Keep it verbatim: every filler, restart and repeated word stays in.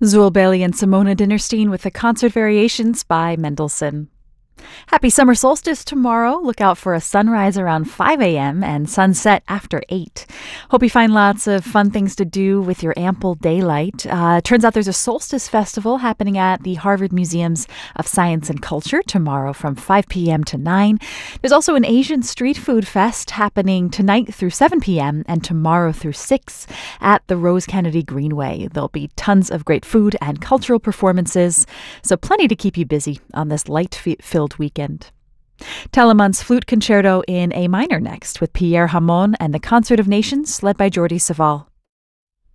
Zool Bailey and Simona Dinnerstein with the concert variations by Mendelssohn. Happy summer solstice tomorrow. Look out for a sunrise around five a.m. and sunset after eight. Hope you find lots of fun things to do with your ample daylight. Uh, turns out there's a solstice festival happening at the Harvard Museums of Science and Culture tomorrow from five p.m. to nine. There's also an Asian street food fest happening tonight through seven p.m. and tomorrow through six at the Rose Kennedy Greenway. There'll be tons of great food and cultural performances, so plenty to keep you busy on this light-filled weekend. Telemann's Flute Concerto in A minor next with Pierre Hamon and the Concert of Nations led by Jordi Savall.